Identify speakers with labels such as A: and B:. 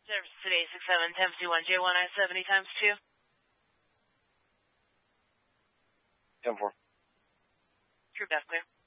A: Service today, 67 Tennessee 1J1I70 times 2.
B: 10-4.
A: True, that's clear.